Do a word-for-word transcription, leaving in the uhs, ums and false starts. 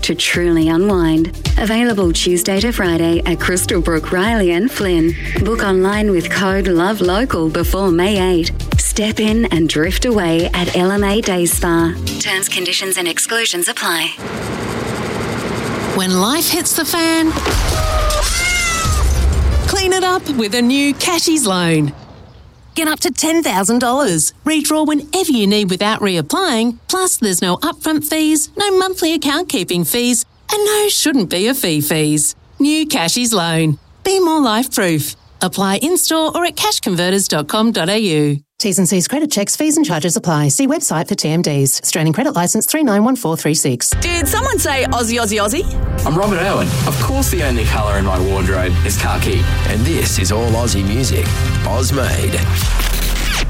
to truly unwind. Available Tuesday to Friday at Crystalbrook, Riley and Flynn. Book online with code LOVELOCAL before May eighth. Step in and drift away at L M A Day Spa. Terms, conditions and exclusions apply. When life hits the fan, clean it up with a new Cashies loan. Get up to ten thousand dollars. Redraw whenever you need without reapplying. Plus, there's no upfront fees, no monthly account keeping fees, and no shouldn't be a fee fees. New Cashies loan. Be more life-proof. Apply in-store or at cash converters dot com dot a u. T's and C's credit checks, fees and charges apply. See website for T M Ds. Australian Credit Licence three nine one four three six. Did someone say Aussie, Aussie, Aussie? I'm Robert Irwin. Of course the only colour in my wardrobe is khaki. And this is all Aussie music. Oz Made.